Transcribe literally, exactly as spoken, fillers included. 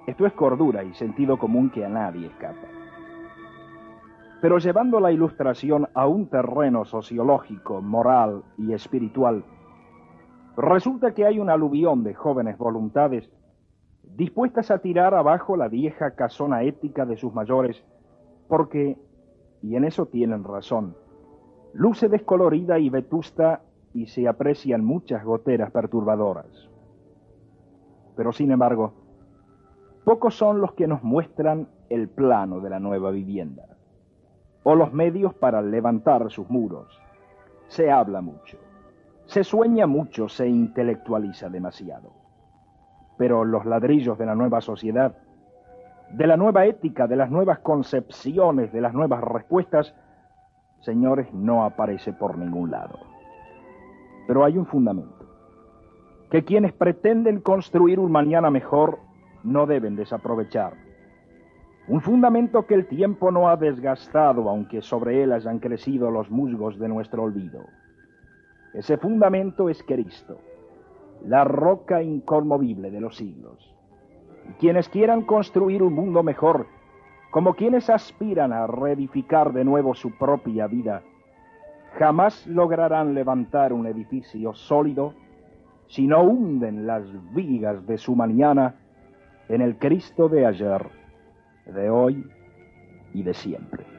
Esto es cordura y sentido común que a nadie escapa. Pero llevando la ilustración a un terreno sociológico, moral y espiritual, resulta que hay un aluvión de jóvenes voluntades dispuestas a tirar abajo la vieja casona ética de sus mayores, porque, y en eso tienen razón, luce descolorida y vetusta y se aprecian muchas goteras perturbadoras. Pero sin embargo, pocos son los que nos muestran el plano de la nueva vivienda, o los medios para levantar sus muros. Se habla mucho, se sueña mucho, se intelectualiza demasiado. Pero los ladrillos de la nueva sociedad, de la nueva ética, de las nuevas concepciones, de las nuevas respuestas, señores, no aparece por ningún lado. Pero hay un fundamento, que quienes pretenden construir un mañana mejor no deben desaprovechar. Un fundamento que el tiempo no ha desgastado, aunque sobre él hayan crecido los musgos de nuestro olvido. Ese fundamento es Cristo, la roca inconmovible de los siglos. Y quienes quieran construir un mundo mejor, como quienes aspiran a reedificar de nuevo su propia vida, jamás lograrán levantar un edificio sólido si no hunden las vigas de su mañana en el Cristo de ayer, de hoy y de siempre.